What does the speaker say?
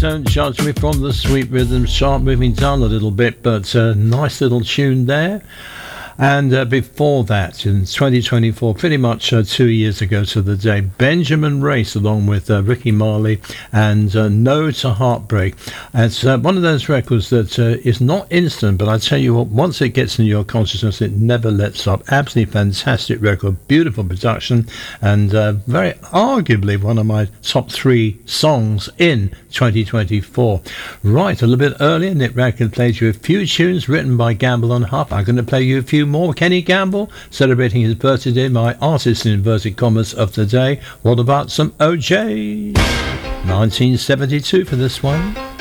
Don't Judge Me from the Sweet Rhythm chart, moving down a little bit, but nice little tune there. And before that, in 2024, pretty much 2 years ago to the day, Benjamin Race, along with Ricky Marley, and No to Heartbreak. It's one of those records that is not instant, but I tell you what, once it gets into your consciousness, it never lets up. Absolutely fantastic record, beautiful production, and very arguably one of my top 3 songs in 2024. Right, a little bit earlier, Nick Radcliffe played you a few tunes written by Gamble and Huff. I'm going to play you a few more. Kenny Gamble celebrating his birthday, my artist in inverted commas of the day. What about some OJ? 1972 for this one.